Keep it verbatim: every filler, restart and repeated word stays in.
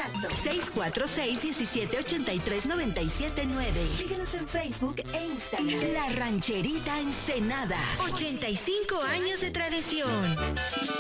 contacto seis cuatro seis, uno siete ocho tres, nueve siete nueve. Síguenos en Facebook e Instagram. La Rancherita Ensenada. ochenta y cinco años de tradición.